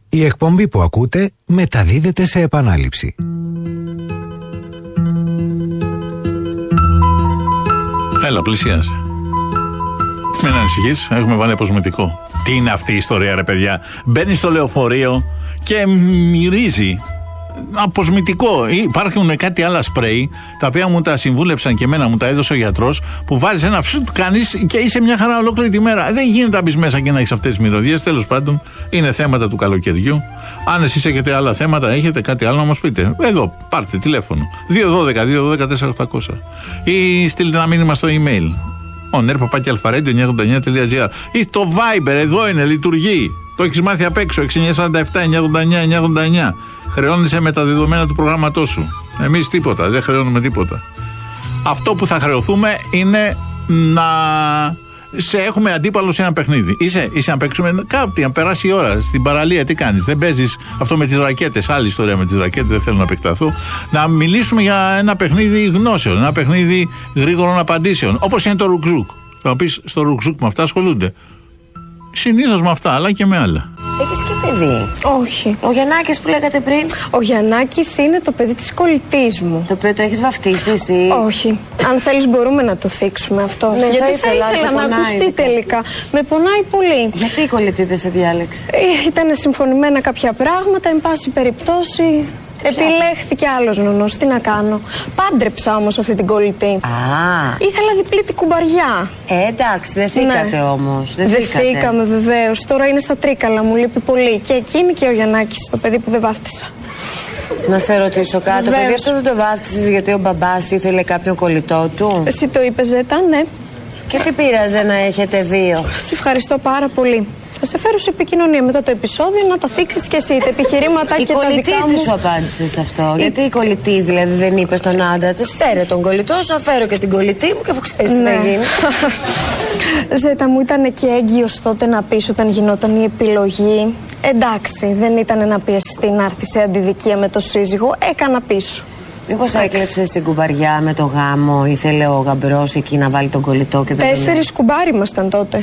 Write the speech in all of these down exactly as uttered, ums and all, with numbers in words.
Η εκπομπή που ακούτε μεταδίδεται σε επανάληψη. Έλα, πλησίασε. Μην ανησυχείς, έχουμε βάλει αποσμητικό. Τι είναι αυτή η ιστορία, ρε παιδιά? Μπαίνει στο λεωφορείο και μυρίζει. Αποσμητικό. Υπάρχουν κάτι άλλα σπρέι, τα οποία μου τα συμβούλευσαν και εμένα, μου τα έδωσε ο γιατρός, που βάζεις ένα φσουτ, κάνεις και είσαι μια χαρά ολόκληρη τη μέρα. Δεν γίνεται να μπεις μέσα και να έχεις αυτές τις μυρωδιές. Τέλος πάντων, είναι θέματα του καλοκαιριού. Αν εσείς έχετε άλλα θέματα, έχετε κάτι άλλο να μας πείτε. Εδώ, πάρτε τηλέφωνο. δύο ένα δύο δύο ένα δύο τέσσερα οκτώ μηδέν ή στείλτε ένα μήνυμα στο email. on air παπάκι αλφαρέντιο εννιακόσια ογδόντα εννιά τελεία τζι άρ ή το Viber, εδώ είναι, λειτουργεί. Το έχεις μάθει απ' έξω. έξι εννιά τέσσερα επτά εννιακόσια ογδόντα εννιά εννιακόσια ογδόντα εννιά. Χρεώνεσαι με τα δεδομένα του προγράμματός σου. Εμείς τίποτα, δεν χρεώνουμε τίποτα. Αυτό που θα χρεωθούμε είναι να σε έχουμε αντίπαλο σε ένα παιχνίδι. Είσαι, είσαι να παίξουμε κάτι, να περάσει η ώρα στην παραλία. Τι κάνεις? Δεν παίζεις αυτό με τις ρακέτες. Άλλη ιστορία με τις ρακέτες, δεν θέλω να επεκταθώ. Να μιλήσουμε για ένα παιχνίδι γνώσεων, ένα παιχνίδι γρήγορων απαντήσεων. Όπως είναι το ρουκζούκ. Θα μου πεις, στο ρουκζούκ με αυτά ασχολούνται. Συνήθως με αυτά, αλλά και με άλλα. Έχεις και παιδί? Όχι. Ο Γιαννάκης που λέγατε πριν? Ο Γιαννάκης είναι το παιδί της κολλητής μου. Το οποίο το έχεις βαφτίσει εσύ? Όχι. Αν θέλεις μπορούμε να το θίξουμε αυτό. Ναι, γιατί θα ήθελα, θα ήθελα να πονάει, ακουστεί ειδικά. τελικά. Με πονάει πολύ. Γιατί η κολλητή δεν σε διάλεξε? Ε, ήταν συμφωνημένα κάποια πράγματα, εν πάση περιπτώσει. Επιλέχθηκε άλλος νονός, τι να κάνω. Πάντρεψα όμως αυτή την κολλητή. Α. Ήθελα διπλή την κουμπαριά. Ε, εντάξει, δεν θήκατε Ναι. όμως. Δεν Δεν θήκατε. θήκαμε βεβαίως. Τώρα είναι στα τρίκαλα, μου λείπει πολύ. Και εκείνη και ο Γιαννάκης, το παιδί που δεν βάφτισα. Να σε ρωτήσω κάτι. Το Βεβαίως. παιδί αυτό δεν το βάφτισες γιατί ο μπαμπάς ήθελε κάποιον κολλητό του? Εσύ το είπες, Ζέτα, ναι. Και τι πείραζε να έχετε δύο? Σε ευχαριστώ πάρα πολύ. Θα σε φέρω σε επικοινωνία μετά το επεισόδιο να τα θίξεις και εσύ τα επιχειρήματα Η και τα κολλητή δικά τι μου. σου απάντησε σε αυτό? Η... Γιατί η κολλητή δηλαδή δεν είπε στον άντρα της, φέρε τον κολλητό σου, θα φέρω και την κολλητή μου και αφού ξέρεις τι Ναι. θα γίνει. Ζέτα μου, ήταν και έγκυος τότε να πεις όταν γινόταν η επιλογή. Εντάξει, δεν ήταν να πιεστεί να έρθει σε αντιδικία με το σύζυγο, έκανα πίσω. Μήπως έκλεψες την κουμπαριά με το γάμο, ήθελε ο γαμπρός εκεί να βάλει τον κολλητό και δεν τον Τέσσερις κουμπάρι ήμασταν τότε.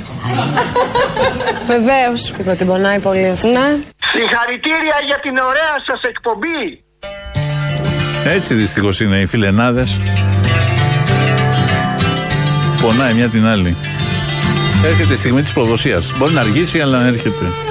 Βεβαίως. Τίποτα, την πονάει πολύ αυτό. Ναι. Συγχαρητήρια για την ωραία σας εκπομπή. Έτσι δυστυχώς είναι οι φιλενάδες. Πονάει μια την άλλη. Έρχεται η στιγμή της προδοσίας. Μπορεί να αργήσει, αλλά έρχεται.